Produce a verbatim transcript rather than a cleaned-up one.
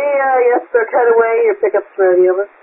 uh, yes, sir, cut away your pickup's ready, over.